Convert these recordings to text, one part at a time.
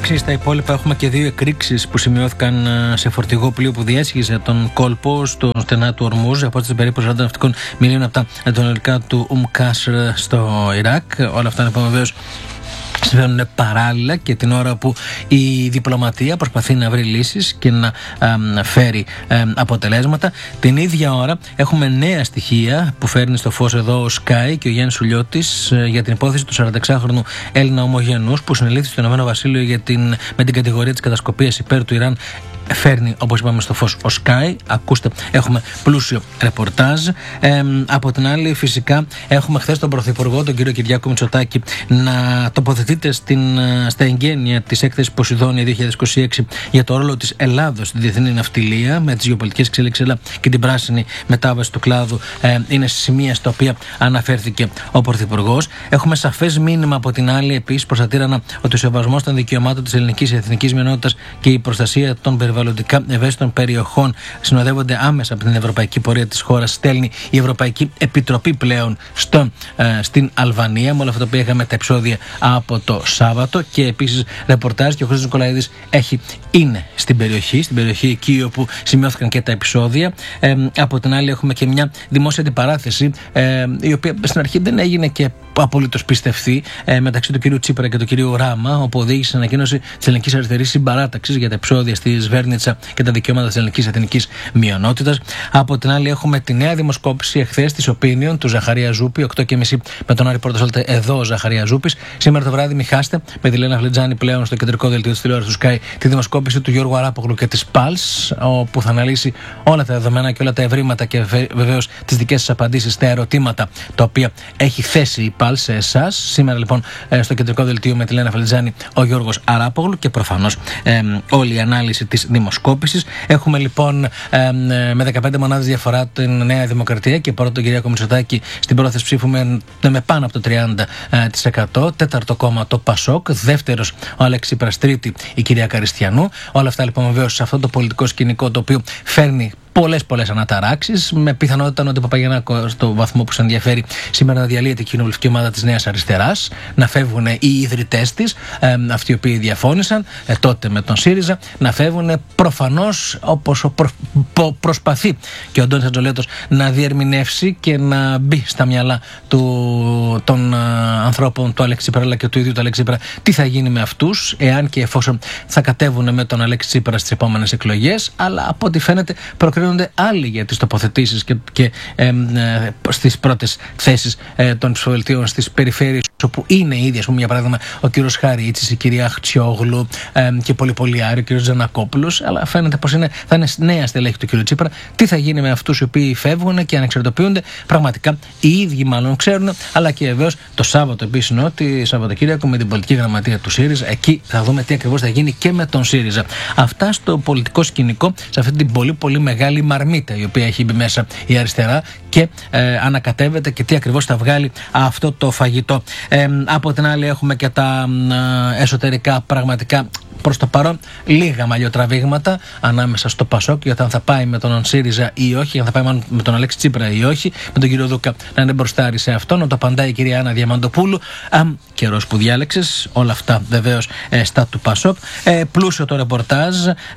Εντάξει, στα υπόλοιπα έχουμε και 2 εκρήξεις που σημειώθηκαν σε φορτηγό πλοίο που διέσχιζε τον κόλπο στο στενά του Ορμούζ, απόσταση περίπου 40 ναυτικών μιλίων από τα ανατολικά του Κάσρ στο Ιράκ. Όλα αυτά λοιπόν βεβαίως συμβαίνουν παράλληλα και την ώρα που η διπλωματία προσπαθεί να βρει λύσεις και να αποτελέσματα. Την ίδια ώρα έχουμε νέα στοιχεία που φέρνει στο φως εδώ ο Sky και ο Γιάννης Σουλιώτης για την υπόθεση του 46χρονου Έλληνα ομογενούς που συνελήφθη στο Ηνωμένο Βασίλειο με την κατηγορία της κατασκοπίας υπέρ του Ιράν. Φέρνει, όπως είπαμε, στο φως ο Sky. Ακούστε, έχουμε πλούσιο ρεπορτάζ. Από την άλλη, φυσικά, έχουμε χθες τον Πρωθυπουργό, τον κύριο Κυριάκο Μητσοτάκη, να τοποθετείται στα εγγένεια της έκθεσης Ποσειδόνια 2026 για το ρόλο της Ελλάδος στη διεθνή ναυτιλία, με τις γεωπολιτικές εξελίξεις και την πράσινη μετάβαση του κλάδου. Είναι σημεία στα οποία αναφέρθηκε ο Πρωθυπουργός. Έχουμε σαφές μήνυμα από την άλλη, επίσης, προς τα τύρανα, ότι ο σεβασμός των δικαιωμάτων της ελληνικής εθνικής μειονότητας και η προστασία των περιβαλλοντικά ευαίσθητων περιοχών συνοδεύονται άμεσα από την ευρωπαϊκή πορεία της χώρας. Στέλνει η Ευρωπαϊκή Επιτροπή πλέον στην Αλβανία, με όλα αυτά που είχαμε τα επεισόδια από το Σάββατο. Και επίσης ρεπορτάζ και ο Χρήστος Νικολαίδης είναι στην περιοχή εκεί όπου σημειώθηκαν και τα επεισόδια. Από την άλλη, έχουμε και μια δημόσια αντιπαράθεση, η οποία στην αρχή δεν έγινε και απολύτως πιστευτή, μεταξύ του κυρίου Τσίπρα και του κυρίου Ράμα, όπου οδήγησε σε ανακοίνωση της Ελληνικής Αριστερής Συμπαράταξης για τα επεισόδια στη Σβέρνιτσα και τα δικαιώματα της ελληνικής εθνικής μειονότητας. Από την άλλη, έχουμε τη νέα δημοσκόπηση εχθές της Opinion του Ζαχαρία Ζούπη, 8:30 με τον Άρη Πορτοσόλτε, εδώ ο Ζαχαρία Ζούπης. Σήμερα το βράδυ, μη χάσετε, με τη Λένα Φλετζάνη πλέον στο κεντρικό δελτίο της τηλεόρασης του Sky, τη δημοσκόπηση του Γιώργου Αράπογλου και της Pulse, όπου θα αναλύσει όλα τα δεδομένα και όλα τα ευρήματα και βεβαίως τις δικές σας απαντήσεις στα ερωτήματα τα οποία έχει θέσει η Pulse σε εσάς. Σήμερα λοιπόν στο κεντρικό δελτίο με τη Λένα Φλετζάνη ο Γιώργος Αράπογλου και προφανώς όλη η ανάλυση της δημοσκόπησης. Έχουμε λοιπόν με 15 μονάδες διαφορά την Νέα Δημοκρατία και πρώτο τον Κυριάκο Μητσοτάκη στην πρόθεση ψήφου με πάνω από το 30%. Τέταρτο κόμμα το Πασόκ, δεύτερος ο Αλέξης Τσίπρας, τρίτη η κυρία Καριστιανού. Όλα αυτά λοιπόν βεβαίως σε αυτό το πολιτικό σκηνικό το οποίο φέρνει πολλές αναταράξεις, με πιθανότητα ότι ο Παπαγιαννάκο, στο βαθμό που σε ενδιαφέρει, σήμερα να διαλύεται η κοινοβουλευτική ομάδα της Νέας Αριστεράς, να φεύγουν οι ιδρυτές της, αυτοί οι οποίοι διαφώνησαν τότε με τον ΣΥΡΙΖΑ, να φεύγουν προφανώς όπως προσπαθεί και ο Αντώνης Αντζολέτος να διερμηνεύσει και να μπει στα μυαλά των ανθρώπων του Αλέξη Τσίπρα αλλά και του ίδιου του Αλέξη Τσίπρα τι θα γίνει με αυτούς, εάν και εφόσον θα κατέβουν με τον Αλέξη Τσίπρα στις επόμενες εκλογές. Αλλά από ό,τι φαίνεται προκρίνονται άλλοι για τις τοποθετήσεις και στις πρώτες θέσεις των ψηφοδελτίων στις περιφέρειες όπου είναι ήδη, ας πούμε, για παράδειγμα, ο κύριος Χαρίτσης, η κυρία Χτσιόγλου και πολύ άλλοι, ο κύριος Τζανακόπουλος. Αλλά φαίνεται πως θα είναι νέα στελέχη του κύριου Τσίπρα. Τι θα γίνει με αυτούς οι οποίοι φεύγουν και ανεξαρτοποιούνται, πραγματικά οι ίδιοι μάλλον ξέρουν. Αλλά και βεβαίως το Σάββατο επίσης, ότι Σαββατοκύριακο με την πολιτική γραμματεία του ΣΥΡΙΖΑ, εκεί θα δούμε τι ακριβώς θα γίνει και με τον ΣΥΡΙΖΑ. Αυτά στο πολιτικό σκηνικό, σε αυτή την πολύ μεγάλη μαρμίτα η οποία έχει μπει μέσα η αριστερά και ανακατεύεται και τι ακριβώς θα βγάλει αυτό το φαγητό. Από την άλλη έχουμε και τα εσωτερικά πραγματικά προς το παρόν λίγα μαλλιοτραβήγματα ανάμεσα στο Πασόκ για το αν θα πάει με τον ΣΥΡΙΖΑ ή όχι, αν θα πάει με τον Αλέξη Τσίπρα ή όχι, με τον κύριο Δούκα να είναι μπροστάρι σε αυτό, να το απαντάει η κυρία Άννα Διαμαντοπούλου. Καιρός που διάλεξες, όλα αυτά βεβαίως στα του Πασόκ. Πλούσιο το ρεπορτάζ,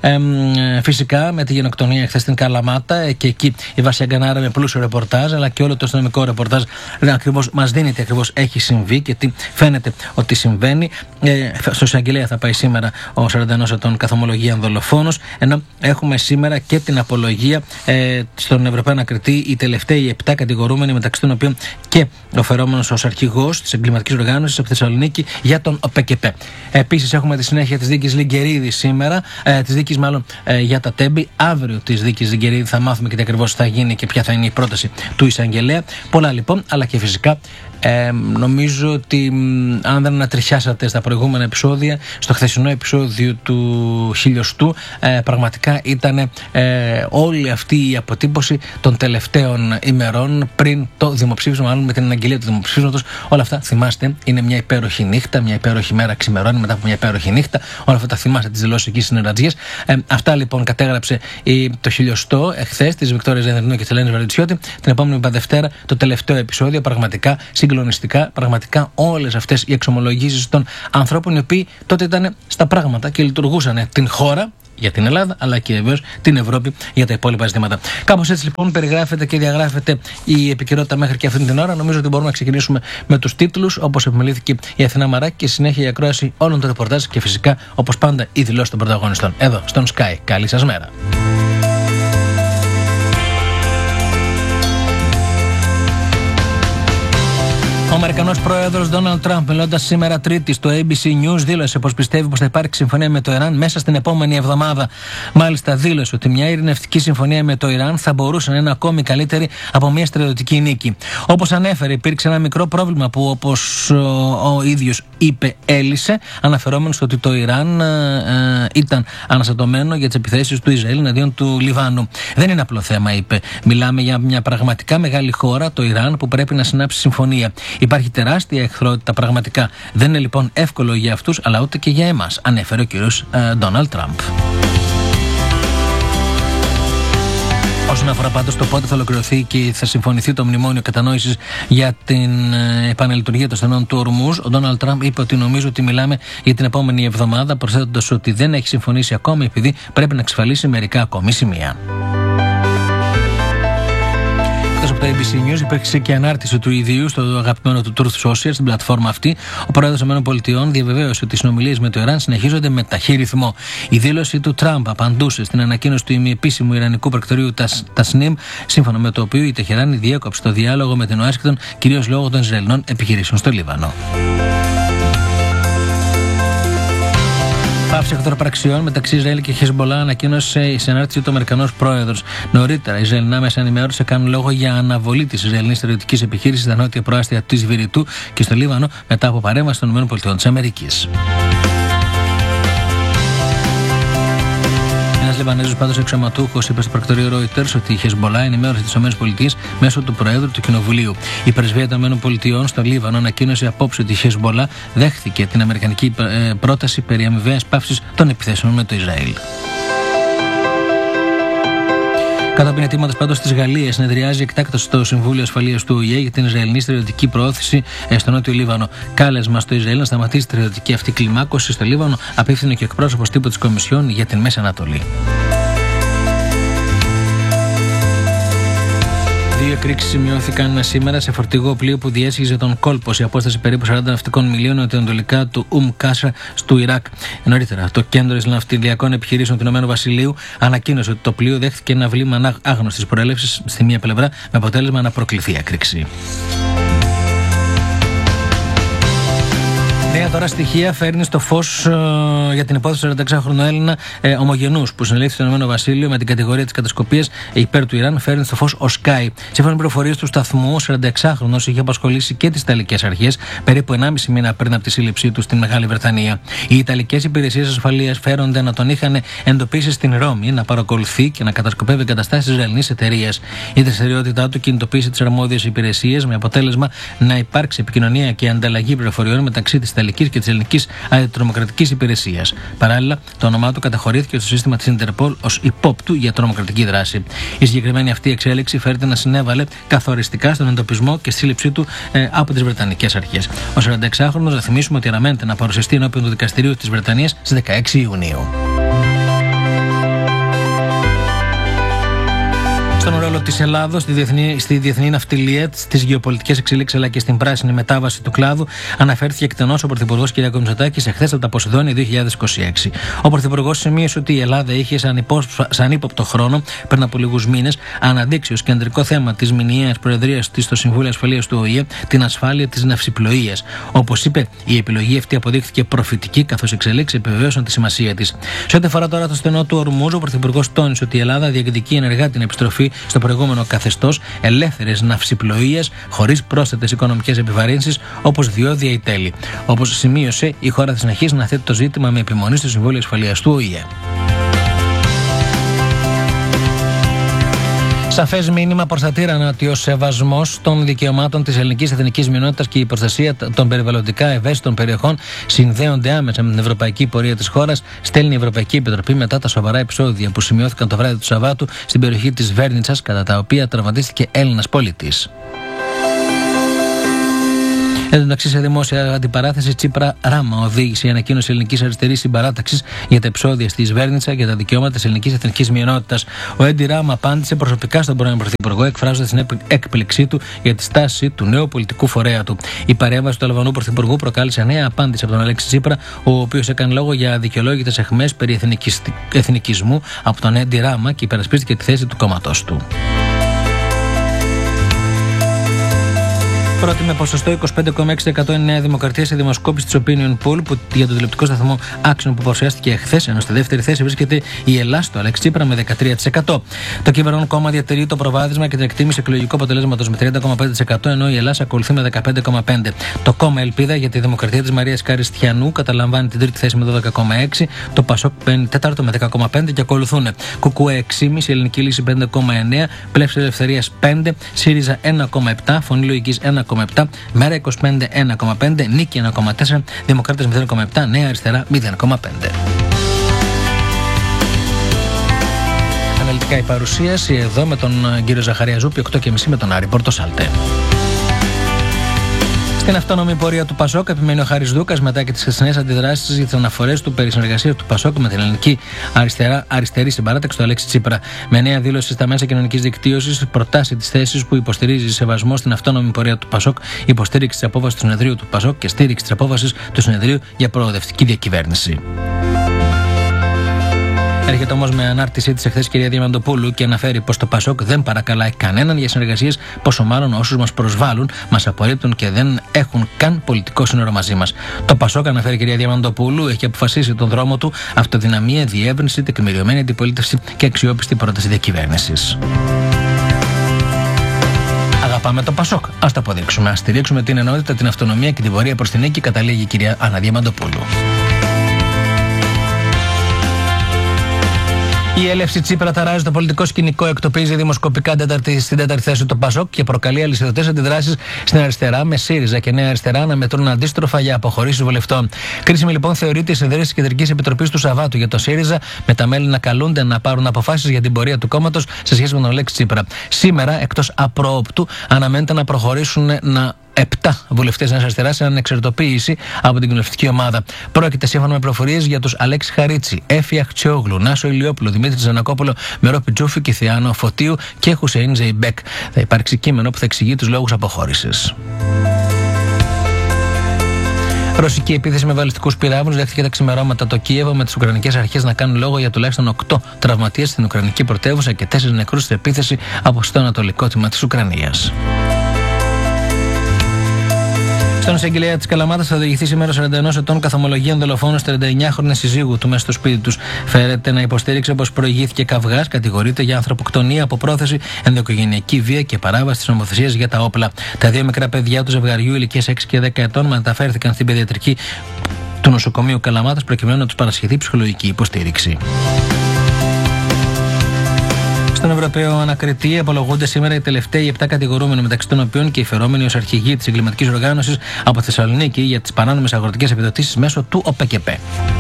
φυσικά με τη γενοκτονία χθες στην Καλαμάτα και εκεί η Βάσια Γκανάρα με πλούσιο ρεπορτάζ, αλλά και όλο το αστυνομικό ρεπορτάζ ακριβώς μας δίνει τι ακριβώς έχει συμβεί και τι φαίνεται ότι συμβαίνει. Στο εισαγγελέα θα πάει σήμερα ο 41 ετών καθομολογία δολοφόνος, ενώ έχουμε σήμερα και την απολογία στον Ευρωπαίο Ανακριτή, οι τελευταίοι 7 κατηγορούμενοι, μεταξύ των οποίων και ο φερόμενος ως αρχηγός της εγκληματικής οργάνωσης από Θεσσαλονίκη για τον ΟΠΕΚΕΠΕ. Επίσης έχουμε τη συνέχεια της δίκης Λιγκερίδη σήμερα, της δίκης μάλλον για τα Τέμπη. Αύριο της δίκης Λιγκερίδη θα μάθουμε και τι ακριβώς θα γίνει και ποια θα είναι η πρόταση του εισαγγελέα. Πολλά λοιπόν, αλλά και φυσικά νομίζω ότι αν δεν ανατριχιάσατε στα προηγούμενα επεισόδια, στο χθεσινό επεισόδιο του χιλιοστού, πραγματικά ήταν όλη αυτή η αποτύπωση των τελευταίων ημερών πριν το δημοψήφισμα, μάλλον με την αναγγελία του δημοψήφισματος. Όλα αυτά θυμάστε, είναι μια υπέροχη νύχτα, μια υπέροχη μέρα ξημερώνει μετά από μια υπέροχη νύχτα. Όλα αυτά τα θυμάστε, τις δηλώσεις εκεί στις συνεργασίες. Αυτά λοιπόν κατέγραψε το χιλιοστό εχθές της Βικτόριας Ζενδερνού και της Ελένης Βαρδιτσιώτη. Την επόμενη Δευτέρα το τελευταίο επεισόδιο, πραγματικά συγκλονιστικό. συγκλονιστικά πραγματικά όλες αυτές οι εξομολογήσεις των ανθρώπων οι οποίοι τότε ήταν στα πράγματα και λειτουργούσαν την χώρα για την Ελλάδα, αλλά και βεβαίως την Ευρώπη για τα υπόλοιπα ζητήματα. Κάπως έτσι λοιπόν περιγράφεται και διαγράφεται η επικαιρότητα μέχρι και αυτή την ώρα. Νομίζω ότι μπορούμε να ξεκινήσουμε με τους τίτλους, όπως επιμελήθηκε η Αθηνά Μαράκη, και συνέχεια η ακρόαση όλων των ρεπορτάζ και φυσικά, όπως πάντα, η δηλώση των πρωταγωνιστών. Εδώ, στον Sky. Καλή σας μέρα. Ο Αμερικανός πρόεδρος Ντόναλντ Τραμπ, μιλώντας σήμερα Τρίτη στο ABC News, δήλωσε πως πιστεύει πως θα υπάρξει συμφωνία με το Ιράν μέσα στην επόμενη εβδομάδα. Μάλιστα, δήλωσε ότι μια ειρηνευτική συμφωνία με το Ιράν θα μπορούσε να είναι ακόμη καλύτερη από μια στρατιωτική νίκη. Όπως ανέφερε, υπήρξε ένα μικρό πρόβλημα που, όπως ο ίδιος είπε, έλυσε, αναφερόμενος ότι το Ιράν ήταν αναστατωμένο για τις επιθέσεις του Ισραήλ εναντίον του Λιβάνου. Δεν είναι απλό θέμα, είπε. Μιλάμε για μια πραγματικά μεγάλη χώρα, το Ιράν, που πρέπει να συνάψει συμφωνία. Υπάρχει τεράστια εχθρότητα πραγματικά. Δεν είναι λοιπόν εύκολο για αυτούς, αλλά ούτε και για εμάς, ανέφερε ο κύριος Ντόναλντ Τραμπ. Όσον αφορά πάντως το πότε θα ολοκληρωθεί και θα συμφωνηθεί το μνημόνιο κατανόησης για την επαναλειτουργία των στενών του Ορμούζ, ο Ντόναλντ Τραμπ είπε ότι νομίζω ότι μιλάμε για την επόμενη εβδομάδα, προσθέτοντας ότι δεν έχει συμφωνήσει ακόμη επειδή πρέπει να εξασφαλίσει μερικά ακόμη σημεία. Από το ABC News υπήρξε και ανάρτηση του ιδίου στο αγαπημένο του Truth Social, στην πλατφόρμα αυτή. Ο πρόεδρος των ΗΠΑ διαβεβαίωσε ότι οι συνομιλίες με το Ιράν συνεχίζονται με ταχύ ρυθμό. Η δήλωση του Τραμπ απαντούσε στην ανακοίνωση του ημιεπίσημου Ιρανικού πρακτορείου Τασνίμ, σύμφωνα με το οποίο η Τεχεράνη διέκοψε το διάλογο με την Ουάσιγκτον, κυρίως λόγω των Ισραηλινών επιχειρήσεων στο Λίβανο. Πάυση εχθροπραξιών μεταξύ Ισραήλ και Χεσμολά, ανακοίνωσε η συνάρτηση του Αμερικανός πρόεδρος. Νωρίτερα, οι Ισραηλινά μέσα ενημέρωση κάνουν λόγο για αναβολή της Ισραηλινής στρατιωτικής επιχείρησης στα νότια προάστια της Βηρητού και στο Λίβανο μετά από παρέμβαση των ΗΠΑ. Ένας Λιβανέζος πάντως αξιωματούχος είπε στο πρακτορείο Reuters ότι η Χεσμολά ενημέρωσε τις ΗΠΑ μέσω του Προέδρου του Κοινοβουλίου. Η πρεσβεία των ΗΠΑ στο Λίβανο ανακοίνωσε απόψε ότι η Χεσμολά δέχθηκε την αμερικανική πρόταση περί αμοιβαίας πάυσης των επιθέσεων με το Ισραήλ. Κατόπιν αιτήματος πάντως της Γαλλίας, συνεδριάζει εκτάκτως στο Συμβούλιο Ασφαλείας του ΟΗΕ για την Ισραηλινή στρατιωτική προώθηση στο Νότιο Λίβανο. Κάλεσμα στο Ισραήλ να σταματήσει τη στρατιωτική αυτή κλιμάκωση στο Λίβανο απίφθινε και ο εκπρόσωπος τύπου της Κομισιόν για την Μέση Ανατολή. Δύο εκρήξεις σημειώθηκαν σήμερα σε φορτηγό πλοίο που διέσχιζε τον κόλπο σε απόσταση περίπου 40 ναυτικών μιλίων νοτιοανατολικά του Κάσρα του Ιράκ. Νωρίτερα, το Κέντρο Ναυτιλιακών Επιχειρήσεων του Ηνωμένου Βασιλείου ανακοίνωσε ότι το πλοίο δέχθηκε ένα βλήμα άγνωστης προέλευσης στη μία πλευρά, με αποτέλεσμα να προκληθεί έκρηξη. Νέα τώρα στοιχεία φέρνει στο φως για την υπόθεση του 46χρονου Έλληνα ομογενούς που συνελήφθη στο Ηνωμένο Βασίλειο με την κατηγορία της κατασκοπίας υπέρ του Ιράν. Φέρνει στο φως ο Sky. Σύμφωνα με πληροφορίες του σταθμού, ο 46χρονος είχε απασχολήσει και τις Ιταλικές αρχές περίπου 1,5 μήνα πριν από τη σύλληψή του στην Μεγάλη Βρετανία. Οι Ιταλικές υπηρεσίες ασφαλείας φέρονται να τον είχαν εντοπίσει στην Ρώμη να παρακολουθεί και να κατασκοπεύει εγκαταστάσεις Ισραηλινής εταιρείας. Η δραστηριότητά του κινητοποίησε τις αρμόδιες υπηρεσίες με αποτέλεσμα να υπάρξει επικοινωνία και ανταλλαγή πληροφοριών μεταξύ της Ιταλικής και της Ελληνικής Αντιτρομοκρατικής Υπηρεσίας. Παράλληλα, το όνομά του καταχωρήθηκε στο σύστημα της Interpol ως υπόπτου για τρομοκρατική δράση. Η συγκεκριμένη αυτή εξέλιξη φέρεται να συνέβαλε καθοριστικά στον εντοπισμό και σύλληψή του από τις Βρετανικές αρχές. Ο 46χρονος, να θυμίσουμε ότι αναμένεται να παρουσιαστεί ενώπιον του Δικαστηρίου της Βρετανίας στις 16 Ιουνίου. Στον ρόλο της Ελλάδος στη διεθνή ναυτιλία, στις γεωπολιτικές εξελίξεις αλλά και στην πράσινη μετάβαση του κλάδου, αναφέρθηκε εκτενώς ο Πρωθυπουργός κ. Μητσοτάκης εχθές από τα Ποσειδόνια 2026. Ο Πρωθυπουργός σημείωσε ότι η Ελλάδα είχε σαν ύποπτο χρόνο πριν από λίγους μήνες αναδείξει ως κεντρικό θέμα της μηνιαίας προεδρίας της στο Συμβούλιο Ασφαλείας του ΟΗΕ την ασφάλεια της ναυσιπλοείας. Όπως είπε, η επιλογή αυτή αποδείχθηκε προφητική, καθώς οι εξελίξεις επιβεβαίωσαν τη σημασία της. Σε ό,τι αφορά τώρα το στενό του Ορμούζ, ο Πρωθυπουργός τόνισε ότι η Ελλάδα διεκδικεί ενεργά την επιστροφή στο προηγούμενο καθεστώς ελεύθερης ναυσιπλοείας χωρίς πρόσθετες οικονομικές επιβαρύνσεις όπως διόδια ή τέλη. Όπως σημείωσε, η χώρα θα συνεχίσει να θέτει το ζήτημα με επιμονή στο Συμβούλιο Ασφαλείας του ΟΗΕ. Σαφές μήνυμα προς τα τύρανα ότι ο σεβασμός των δικαιωμάτων της ελληνικής εθνικής μειονότητας και η προστασία των περιβαλλοντικά ευαίσθητων περιοχών συνδέονται άμεσα με την ευρωπαϊκή πορεία της χώρας, στέλνει η Ευρωπαϊκή Επιτροπή μετά τα σοβαρά επεισόδια που σημειώθηκαν το βράδυ του Σαββάτου στην περιοχή της Βέρνιτσας, κατά τα οποία τραυματίστηκε Έλληνας πολίτης. Εν τω μεταξύ, σε δημόσια αντιπαράθεση Τσίπρα-Ράμα οδήγησε η ανακοίνωση ελληνικής αριστερής συμπαράταξης για τα επεισόδια στη Σβέρνιτσα για τα δικαιώματα της ελληνικής εθνικής μειονότητας. Ο Έντι Ράμα απάντησε προσωπικά στον πρώην Πρωθυπουργό, εκφράζοντας την έκπληξή του για τη στάση του νέου πολιτικού φορέα του. Η παρέμβαση του Αλβανού Πρωθυπουργού προκάλεσε νέα απάντηση από τον Αλέξη Τσίπρα, ο οποίος έκανε λόγο για αδικαιολόγητες αιχμές περί εθνικισμού από τον Έντι Ράμα και υπερασπίστηκε τη θέση του κόμματός του. Πρώτη με ποσοστό 25,6% η Νέα Δημοκρατία σε δημοσκόπηση της Opinion Poll για το τηλεοπτικό σταθμό Action που παρουσιάστηκε εχθές, ενώ στη δεύτερη θέση βρίσκεται η Ελλάδα του Αλέξη Τσίπρα με 13%. Το κυβερνών κόμμα διατηρεί το προβάδισμα και την εκτίμηση εκλογικού αποτελέσματος με 30,5%, ενώ η Ελλάδα ακολουθεί με 15,5%. Το κόμμα Ελπίδα για τη Δημοκρατία της Μαρίας Καριστιανού καταλαμβάνει την τρίτη θέση με 12,6%, το Πασόκ παίρνει τέταρτο με 10,5% και ακολουθούν Κουκουέ 6,5%, η Ελληνική Λύση 5,9%, Πλεύση Ελευθερίας 5%, ΣΥΡΙΖΑ 1,7%, Φωνή Λογικής 1,7%, Μέρα 25 1,5%, Νίκη 1,4%, Δημοκράτες 0,7%, Νέα Αριστερά 0,5%. Αναλυτικά η παρουσίαση εδώ με τον κύριο Ζαχαρία Ζούπη, 8.30 με τον Άρη Πορτοσάλτε. Στην αυτόνομη πορεία του Πασόκ επιμένει ο Χάρης Δούκας μετά και τις χθεσινές αντιδράσεις για τις αναφορές του περί συνεργασίας του Πασόκ με την ελληνική αριστερή συμπαράταξη του Αλέξη Τσίπρα. Με νέα δήλωση στα μέσα κοινωνικής δικτύωσης, προτάσει τις θέσεις που υποστηρίζει σεβασμό στην αυτόνομη πορεία του Πασόκ, υποστήριξη της απόφασης του συνεδρίου του Πασόκ και στήριξη της απόφασης του συνεδρίου για προοδευτική διακυβέρνηση. Έρχεται όμως με ανάρτησή της εχθές κυρία Διαμαντοπούλου και αναφέρει πως το Πασόκ δεν παρακαλάει κανέναν για συνεργασίες, πόσο μάλλον όσους μας προσβάλλουν, μας απορρίπτουν και δεν έχουν καν πολιτικό σύνορο μαζί μας. Το Πασόκ, αναφέρει η κυρία Διαμαντοπούλου, έχει αποφασίσει τον δρόμο του, αυτοδυναμία, διεύρυνση, τεκμηριωμένη αντιπολίτευση και αξιόπιστη πρόταση διακυβέρνησης. Αγαπάμε το Πασόκ. Ας το αποδείξουμε. Ας στηρίξουμε την ενότητα, την αυτονομία και την πορεία προς την νίκη, καταλήγει η κυρία Άννα Διαμαντοπούλου. Η έλευση Τσίπρα ταράζει το πολιτικό σκηνικό, εκτοπίζει δημοσκοπικά στην τέταρτη θέση του Πασόκ και προκαλεί αλυσιδωτές αντιδράσεις στην αριστερά, με ΣΥΡΙΖΑ και Νέα Αριστερά να μετρούν αντίστροφα για αποχωρήσεις βουλευτών. Κρίσιμη λοιπόν θεωρείται η συνεδρίαση της Κεντρικής Επιτροπής του Σαββάτου για το ΣΥΡΙΖΑ, με τα μέλη να καλούνται να πάρουν αποφάσεις για την πορεία του κόμματος σε σχέση με τον Αλέξη Τσίπρα. Σήμερα, εκτός απρόοπτου, αναμένεται να προχωρήσουν 7 βουλευτές Νέας Αριστεράς σε ανεξαρτητοποίηση από την κοινοβουλευτική ομάδα. Πρόκειται σύμφωνα με πληροφορίες για τους Αλέξη Χαρίτσι, Έφη Αχτσιόγλου, Νάσο Ηλιόπουλο, Δημήτρη Ζανακόπουλο, Μερό Πιτζούφη, Κιθιάνο Φωτίου και Χουσέιν Ζεϊμπέκ. Θα υπάρξει κείμενο που θα εξηγεί τους λόγους αποχώρησης. Ρωσική επίθεση με βαλιστικούς πυράβλους δέχτηκε τα ξημερώματα το Κίεβο, με τις Ουκρανικές αρχές να κάνουν λόγο για τουλάχιστον 8 τραυματίες στην Ουκρανική πρωτεύουσα και 4 νεκρούς στην επίθεση από στο ανατολικό τμήμα της Ουκρανίας. Στον εισαγγελέα της Καλαμάτας θα οδηγηθεί σήμερα 41 ετών καθομολογίων δολοφόνων 39χρονη σύζυγου του μέσα στο σπίτι τους. Φέρεται να υποστήριξε πως προηγήθηκε καυγάς, κατηγορείται για ανθρωποκτονία από πρόθεση, ενδοοικογενειακή βία και παράβαση της νομοθεσίας για τα όπλα. Τα 2 μικρά παιδιά του ζευγαριού ηλικίας 6 και 10 ετών μεταφέρθηκαν στην παιδιατρική του νοσοκομείου Καλαμάτας προκειμένου να τους παρασχεθεί ψυχολογική υποστήριξη. Στον Ευρωπαίο Ανακριτή απολογούνται σήμερα οι τελευταίοι 7 κατηγορούμενοι, μεταξύ των οποίων και οι φερόμενοι ως αρχηγοί της εγκληματικής οργάνωσης από Θεσσαλονίκη για τις παράνομες αγροτικές επιδοτήσεις μέσω του ΟΠΕΚΕΠΕ.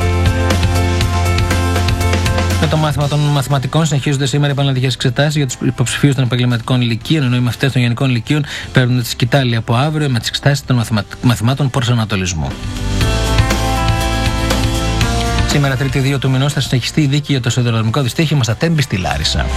Με το μάθημα των μαθηματικών συνεχίζονται σήμερα οι επαναλλατικές εξετάσεις για τους υποψηφίους των επαγγελματικών λυκείων, ενώ οι μαθητές των γενικών λυκείων παίρνουν τη σκητάλη από αύριο με τις εξετάσεις των μαθημάτων προσανατολισμού. Σήμερα, 3η 2 του μηνός, θα συνεχιστεί η δίκη για το σιδηροδρομικό δυστύχημα στα Τέμπη στη Λάρισα.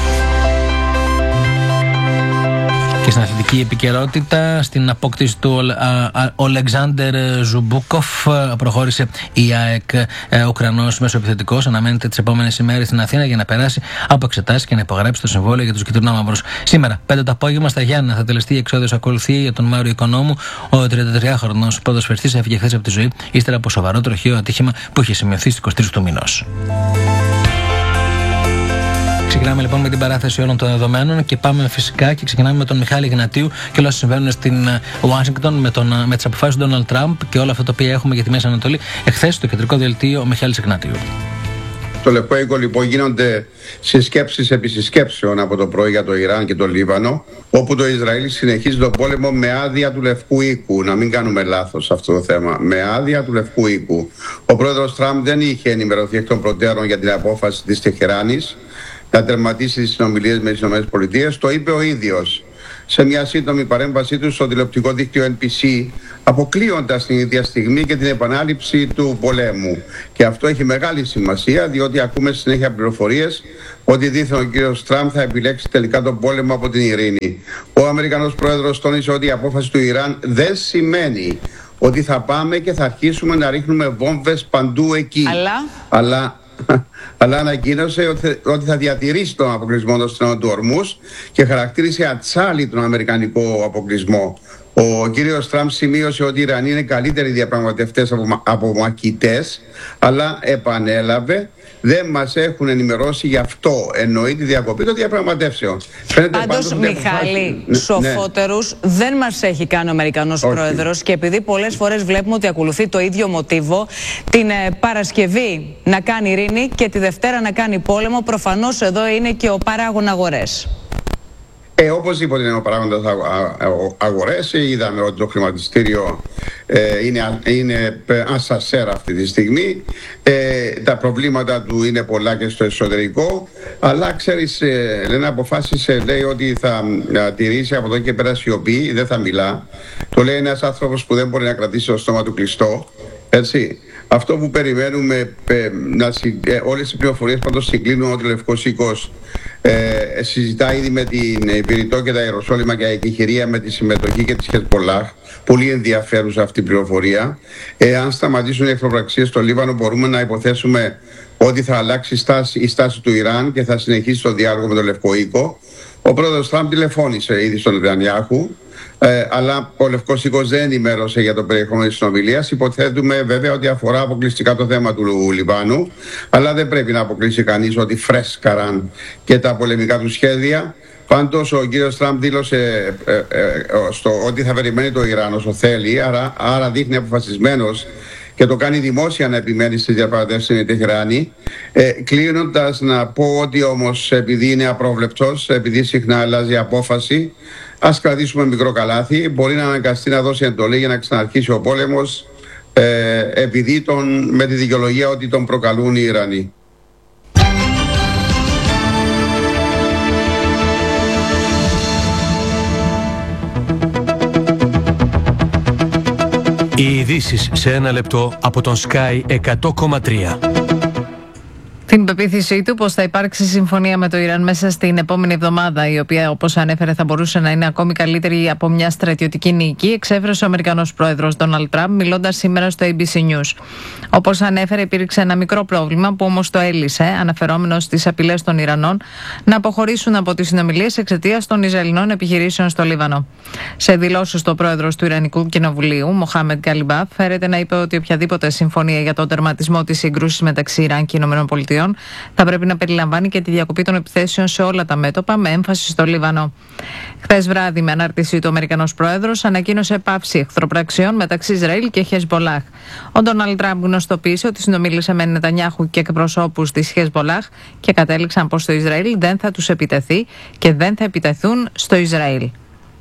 Και στην αθλητική επικαιρότητα, στην απόκτηση του Ολεξάντερ Ζουμπούκοφ, προχώρησε η ΑΕΚ, Ουκρανός μεσοεπιθετικός. Αναμένεται τις επόμενες ημέρες στην Αθήνα για να περάσει από εξετάσεις και να υπογράψει το συμβόλαιο για τους κυτρινόμαυρους. Σήμερα, 5 το απόγευμα, στα Γιάννενα, θα τελεστεί η εξόδιος ακολουθία για τον Μάριο Οικονόμου. Ο 33χρονος ποδοσφαιριστής έφυγε χθες από τη ζωή, ύστερα από σοβαρό τροχαίο ατύχημα που είχε σημειωθεί στις 23 του μηνός. Ξεκινάμε λοιπόν με την παράθεση όλων των δεδομένων και πάμε φυσικά και ξεκινάμε με τον Μιχάλη Γνατίου και όλα όσα συμβαίνουν στην Ουάσιγκτον με τις αποφάσεις του Ντόναλντ Τραμπ και όλα αυτά τα οποία έχουμε για τη Μέση Ανατολή. Εχθές στο κεντρικό δελτίο ο Μιχάλης Γνατίου. Στο Λευκό Οίκο λοιπόν γίνονται συσκέψεις επί συσκέψεων από το πρωί για το Ιράν και το Λίβανο, όπου το Ισραήλ συνεχίζει τον πόλεμο με άδεια του Λευκού Οίκου. Να μην κάνουμε λάθος σε αυτό το θέμα. Με άδεια του Λευκού Οίκου. Ο πρόεδρος Τραμπ δεν είχε ενημερωθεί εκ των προτέρων για την απόφαση της Τεχεράνης να τερματίσει τις συνομιλίες με τις ΗΠΑ. Το είπε ο ίδιος σε μια σύντομη παρέμβασή του στο τηλεοπτικό δίκτυο NBC, αποκλείοντας την ίδια στιγμή και την επανάληψη του πολέμου. Και αυτό έχει μεγάλη σημασία, διότι ακούμε συνέχεια πληροφορίες ότι δήθεν ο κύριος Τραμπ θα επιλέξει τελικά τον πόλεμο από την ειρήνη. Ο Αμερικανός πρόεδρος τόνισε ότι η απόφαση του Ιράν δεν σημαίνει ότι θα πάμε και θα αρχίσουμε να ρίχνουμε βόμβες παντού εκεί. Αλλά ανακοίνωσε ότι θα διατηρήσει τον αποκλεισμό των στενών του Ορμούζ και χαρακτήρισε ατσάλι τον αμερικανικό αποκλεισμό. Ο κύριος Τραμπ σημείωσε ότι οι Ιρανοί είναι καλύτεροι διαπραγματευτές από μακητές, αλλά επανέλαβε, δεν μας έχουν ενημερώσει γι' αυτό. Εννοεί τη διακοπή των διαπραγματεύσεων. Πάντως, Μιχάλη, σοφότερους δεν μας έχει κάνει ο Αμερικανός πρόεδρος, και επειδή πολλές φορές βλέπουμε ότι ακολουθεί το ίδιο μοτίβο, την Παρασκευή να κάνει ειρήνη και τη Δευτέρα να κάνει πόλεμο, προφανώς εδώ είναι και ο παράγων αγορές. Οπωσδήποτε είναι ο παράγοντας αγορές. Είδαμε ότι το χρηματιστήριο είναι ασασέρα αυτή τη στιγμή. Τα προβλήματα του είναι πολλά και στο εσωτερικό. Αλλά ξέρεις, Λένα, αποφάσισε, λέει, ότι θα τηρήσει από εδώ και πέρα σιωπή, δεν θα μιλά. Το λέει ένας άνθρωπος που δεν μπορεί να κρατήσει το στόμα του κλειστό. Έτσι. Αυτό που περιμένουμε, όλες οι πληροφορίες πάντως συγκλίνουν ότι ο Λευκός Οίκος συζητά ήδη με την Πυρητό και τα Ιεροσόλυμα και εκεχηρία με τη συμμετοχή και της Χεσμπολάχ. Πολύ ενδιαφέρουσα αυτή η πληροφορία. Αν σταματήσουν οι εχθροπραξίες στο Λίβανο, μπορούμε να υποθέσουμε ότι θα αλλάξει η στάση του Ιράν και θα συνεχίσει το διάλογο με τον Λευκό Οίκο. Ο πρόεδρος Τραμπ τηλεφώνησε ήδη στον Νετανιάχου, αλλά ο Λευκός Οίκος δεν ενημέρωσε για το περιεχόμενο της συνομιλίας. Υποθέτουμε βέβαια ότι αφορά αποκλειστικά το θέμα του Λιβάνου, αλλά δεν πρέπει να αποκλείσει κανείς ότι φρέσκαραν και τα πολεμικά του σχέδια. Πάντως ο κύριος Τραμπ δήλωσε ότι θα περιμένει το Ιράν όσο θέλει, άρα δείχνει αποφασισμένος και το κάνει δημόσια να επιμένει στις διαπραγματεύσεις με τη Τεχεράνη. Κλείνοντας, να πω ότι όμως, επειδή είναι απρόβλεπτος, επειδή συχνά αλλάζει απόφαση, ας κρατήσουμε μικρό καλάθι. Μπορεί να αναγκαστεί να δώσει εντολή για να ξαναρχίσει ο πόλεμος, επειδή με τη δικαιολογία ότι τον προκαλούν οι Ιρανοί. Οι ειδήσεις σε ένα λεπτό από τον Sky 100,3. Την πεποίθησή του πως θα υπάρξει συμφωνία με το Ιράν μέσα στην επόμενη εβδομάδα, η οποία, όπως ανέφερε, θα μπορούσε να είναι ακόμη καλύτερη από μια στρατιωτική νίκη, εξέφρασε ο Αμερικανός πρόεδρος Ντόναλντ Τραμπ, μιλώντας σήμερα στο ABC News. Όπως ανέφερε, υπήρξε ένα μικρό πρόβλημα που όμως το έλυσε, αναφερόμενος στις απειλές των Ιρανών να αποχωρήσουν από τις συνομιλίες εξαιτίας των Ισραηλινών επιχειρήσεων στο Λίβανο. Σε δηλώσεις, το πρόεδρος του Ιρανικού Κοινοβουλίου, Μοχάμεντ Γκαλιμπάφ, φέρεται να είπε ότι οποιαδήποτε συμφωνία για τον τερματισμό της σύγκρουσης μεταξύ Ιράν και ΗΠΑ θα πρέπει να περιλαμβάνει και τη διακοπή των επιθέσεων σε όλα τα μέτωπα, με έμφαση στο Λίβανο. Χθες βράδυ, με ανάρτηση του, ο Αμερικανός πρόεδρος ανακοίνωσε πάυση εχθροπραξιών μεταξύ Ισραήλ και Χεσμπολάχ. Ο Ντόναλντ Τραμπ γνωστοποίησε ότι συνομίλησε με Νετανιάχου και εκπροσώπους της Χεσμπολάχ και κατέληξαν πως το Ισραήλ δεν θα τους επιτεθεί και δεν θα επιτεθούν στο Ισραήλ.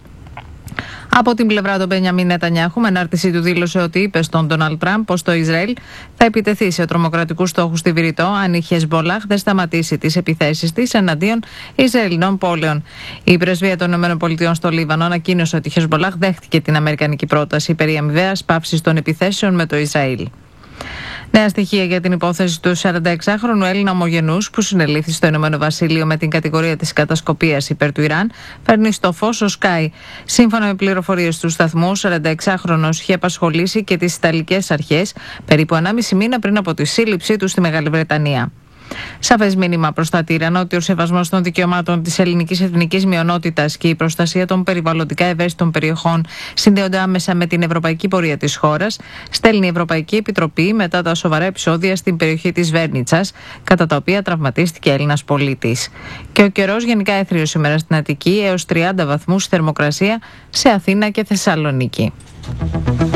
Από την πλευρά του, Μπενιαμίν Νετανιάχου, με ανάρτησή του, δήλωσε ότι είπε στον Ντόναλντ Τραμπ πως το Ισραήλ θα επιτεθεί σε τρομοκρατικούς στόχους στη Βηρητό αν η Χεσμπολάχ δεν σταματήσει τις επιθέσεις της εναντίον Ισραηλινών πόλεων. Η πρεσβεία των ΗΠΑ στο Λίβανο ανακοίνωσε ότι η Χεσμπολάχ δέχτηκε την αμερικανική πρόταση περί αμοιβαίας πάυσης των επιθέσεων με το Ισραήλ. Νέα στοιχεία για την υπόθεση του 46χρονου Έλληνα ομογενούς που συνελήφθη στο Ηνωμένο Βασίλειο με την κατηγορία της κατασκοπίας υπέρ του Ιράν φέρνει στο φως ο Sky. Σύμφωνα με πληροφορίες του σταθμού, ο 46χρονος είχε απασχολήσει και τις Ιταλικές αρχές περίπου 1,5 μήνα πριν από τη σύλληψή του στη Μεγάλη Βρετανία. Σαφές μήνυμα προς τα τύρανα ότι ο σεβασμός των δικαιωμάτων της ελληνικής εθνικής μειονότητας και η προστασία των περιβαλλοντικά ευαίσθητων περιοχών συνδέονται άμεσα με την ευρωπαϊκή πορεία της χώρας, στέλνει η Ευρωπαϊκή Επιτροπή μετά τα σοβαρά επεισόδια στην περιοχή της Βέρνιτσας, κατά τα οποία τραυματίστηκε Έλληνας πολίτης. Και ο καιρός γενικά έθριος σήμερα στην Αττική, έως 30 βαθμούς θερμοκρασία σε Αθήνα και Θεσσαλονίκη.